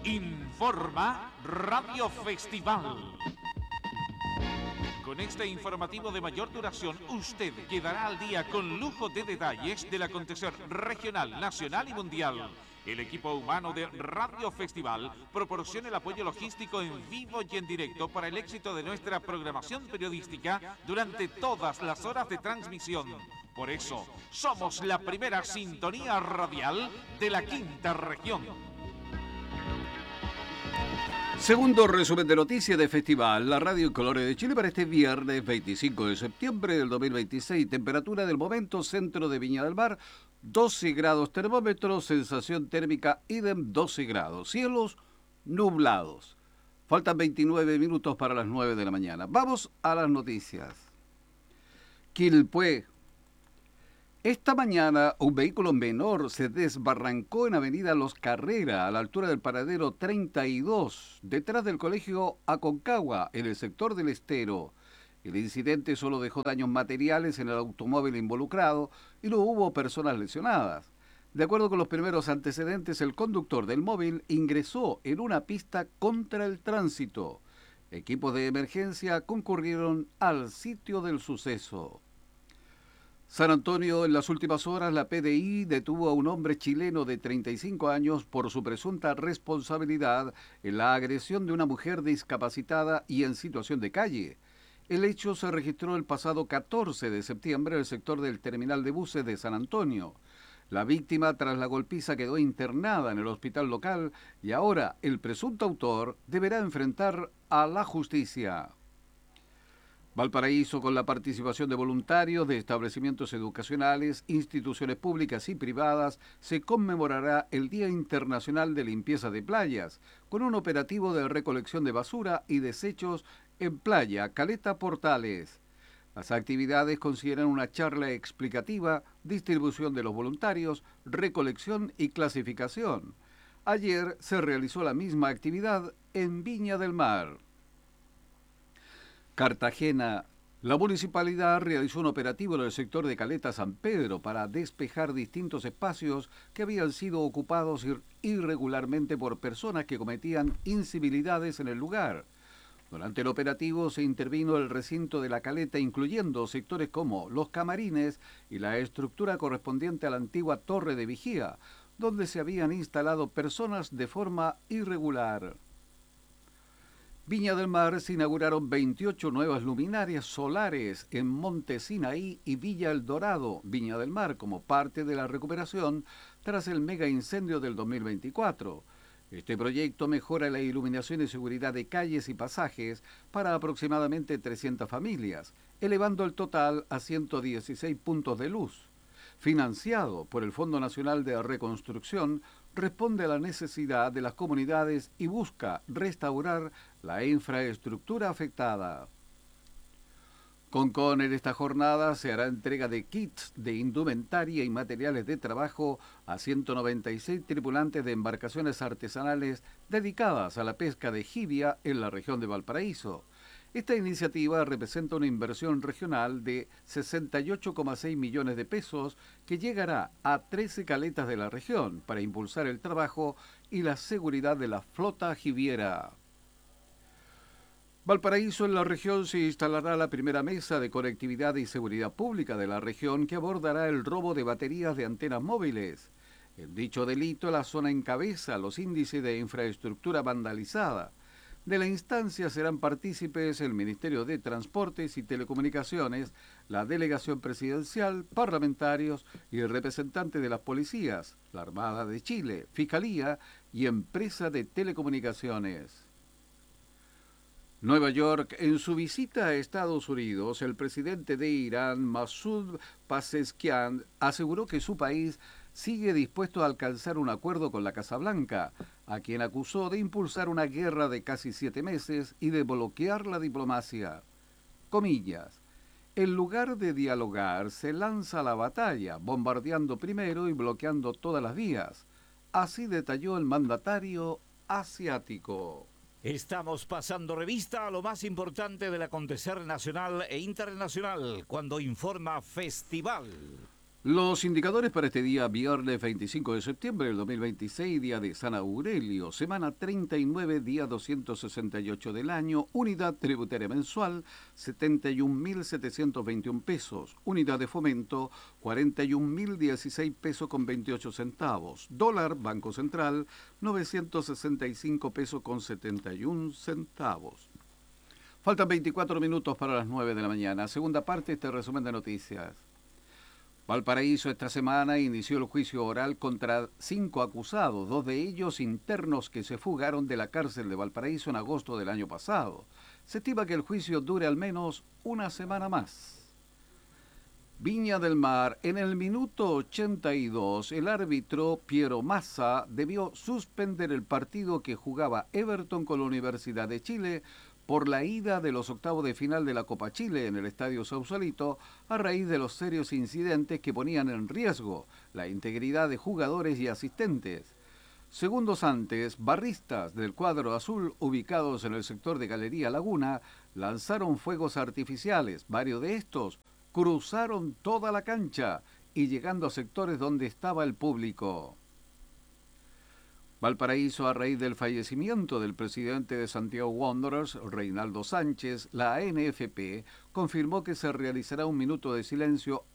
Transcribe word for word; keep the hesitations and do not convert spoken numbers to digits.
Informa Radio Festival. Con este informativo de mayor duración, usted quedará al día con lujo de detalles del acontecer regional, nacional y mundial. El equipo humano de Radio Festival proporciona el apoyo logístico en vivo y en directo para el éxito de nuestra programación periodística durante todas las horas de transmisión. Por eso, somos la primera sintonía radial de la quinta región. Segundo resumen de noticias de Festival, la Radio Colores de Chile para este viernes veinticinco de septiembre del dos mil veintiséis. Temperatura del momento, centro de Viña del Mar, doce grados termómetros, sensación térmica idem doce grados. Cielos nublados. Faltan veintinueve minutos para las nueve de la mañana. Vamos a las noticias. Quilpué. Esta mañana un vehículo menor se desbarrancó en Avenida Los Carrera, a la altura del paradero treinta y dos, detrás del colegio Aconcagua, en el sector del Estero. El incidente solo dejó daños materiales en el automóvil involucrado y no hubo personas lesionadas. De acuerdo con los primeros antecedentes, el conductor del móvil ingresó en una pista contra el tránsito. Equipos de emergencia concurrieron al sitio del suceso. San Antonio, en las últimas horas, la P D I detuvo a un hombre chileno de treinta y cinco años por su presunta responsabilidad en la agresión de una mujer discapacitada y en situación de calle. El hecho se registró el pasado catorce de septiembre en el sector del terminal de buses de San Antonio. La víctima, tras la golpiza, quedó internada en el hospital local y ahora el presunto autor deberá enfrentar a la justicia. Valparaíso, con la participación de voluntarios de establecimientos educacionales, instituciones públicas y privadas, se conmemorará el Día Internacional de Limpieza de Playas, con un operativo de recolección de basura y desechos en Playa Caleta Portales. Las actividades consideran una charla explicativa, distribución de los voluntarios, recolección y clasificación. Ayer se realizó la misma actividad en Viña del Mar. Cartagena. La municipalidad realizó un operativo en el sector de Caleta San Pedro para despejar distintos espacios que habían sido ocupados ir- irregularmente por personas que cometían incivilidades en el lugar. Durante el operativo se intervino el recinto de la Caleta, incluyendo sectores como los camarines y la estructura correspondiente a la antigua torre de vigía, donde se habían instalado personas de forma irregular. Viña del Mar se inauguraron veintiocho nuevas luminarias solares en Monte Sinaí y Villa El Dorado, Viña del Mar, como parte de la recuperación tras el mega incendio del dos mil veinticuatro. Este proyecto mejora la iluminación y seguridad de calles y pasajes para aproximadamente trescientas familias, elevando el total a ciento dieciséis puntos de luz. Financiado por el Fondo Nacional de Reconstrucción, responde a la necesidad de las comunidades y busca restaurar la infraestructura afectada. Concon, en esta jornada se hará entrega de kits de indumentaria y materiales de trabajo a ciento noventa y seis tripulantes de embarcaciones artesanales dedicadas a la pesca de jibia en la región de Valparaíso. Esta iniciativa representa una inversión regional de sesenta y ocho coma seis millones de pesos que llegará a trece caletas de la región para impulsar el trabajo y la seguridad de la flota jibiera. Valparaíso, en la región, se instalará la primera mesa de conectividad y seguridad pública de la región que abordará el robo de baterías de antenas móviles. En dicho delito, la zona encabeza los índices de infraestructura vandalizada. De la instancia serán partícipes el Ministerio de Transportes y Telecomunicaciones, la Delegación Presidencial, parlamentarios y representantes de las policías, la Armada de Chile, Fiscalía y Empresa de Telecomunicaciones. Nueva York. En su visita a Estados Unidos, el presidente de Irán, Masoud Pezeshkian, aseguró que su país sigue dispuesto a alcanzar un acuerdo con la Casa Blanca, a quien acusó de impulsar una guerra de casi siete meses y de bloquear la diplomacia. Comillas. En lugar de dialogar, se lanza a la batalla, bombardeando primero y bloqueando todas las vías. Así detalló el mandatario asiático. Estamos pasando revista a lo más importante del acontecer nacional e internacional cuando informa Festival. Los indicadores para este día, viernes veinticinco de septiembre del dos mil veintiséis, día de San Aurelio, semana treinta y nueve, día doscientos sesenta y ocho del año, unidad tributaria mensual, setenta y un mil setecientos veintiuno pesos, unidad de fomento, cuarenta y un mil dieciséis pesos con veintiocho centavos, dólar, Banco Central, novecientos sesenta y cinco pesos con setenta y un centavos. Faltan veinticuatro minutos para las nueve de la mañana. Segunda parte de este resumen de noticias. Valparaíso esta semana inició el juicio oral contra cinco acusados, dos de ellos internos que se fugaron de la cárcel de Valparaíso en agosto del año pasado. Se estima que el juicio dure al menos una semana más. Viña del Mar, en el minuto ochenta y dos, el árbitro Piero Massa debió suspender el partido que jugaba Everton con la Universidad de Chile por la ida de los octavos de final de la Copa Chile en el Estadio Sausalito a raíz de los serios incidentes que ponían en riesgo la integridad de jugadores y asistentes. Segundos antes, barristas del cuadro azul ubicados en el sector de Galería Laguna lanzaron fuegos artificiales. Varios de estos cruzaron toda la cancha y llegando a sectores donde estaba el público. Valparaíso, a raíz del fallecimiento del presidente de Santiago Wanderers, Reinaldo Sánchez, la A N F P confirmó que se realizará un minuto de silencio